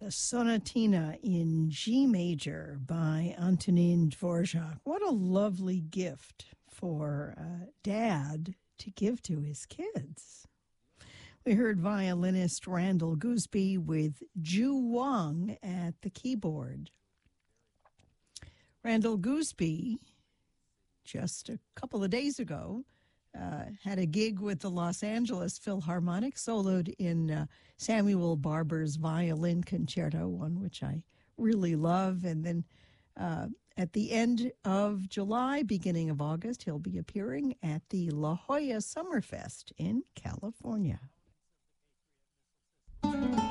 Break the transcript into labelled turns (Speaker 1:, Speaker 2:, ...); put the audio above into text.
Speaker 1: Sonatina in G major by Antonin Dvorak. What a lovely gift for dad to give to his kids. We heard violinist Randall Gooseby with Ju Wang at the keyboard. Randall Gooseby, just a couple of days ago, had a gig with the Los Angeles Philharmonic, soloed in Samuel Barber's Violin Concerto, one which I really love. And then at the end of July, beginning of August, he'll be appearing at the La Jolla Summerfest in California.